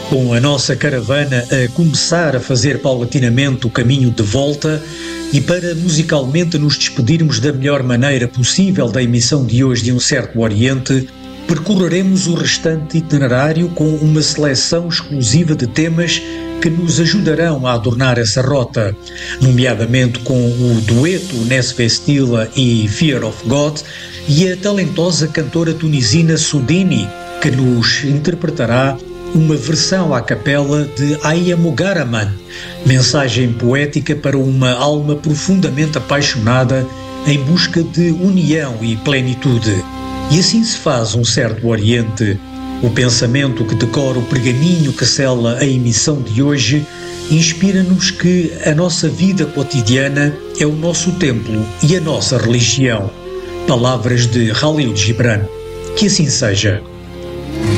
Com a nossa caravana a começar a fazer paulatinamente o caminho de volta e para musicalmente nos despedirmos da melhor maneira possível da emissão de hoje de Um Certo Oriente, percorreremos o restante itinerário com uma seleção exclusiva de temas que nos ajudarão a adornar essa rota, nomeadamente com o dueto Nesfé Stila e Fear of God e a talentosa cantora tunisina Soudini, que nos interpretará uma versão à capela de Aya Mogaraman, mensagem poética para uma alma profundamente apaixonada em busca de união e plenitude. E assim se faz um certo Oriente. O pensamento que decora o pergaminho que sela a emissão de hoje inspira-nos que a nossa vida cotidiana é o nosso templo e a nossa religião. Palavras de Khalil Gibran. Que assim seja.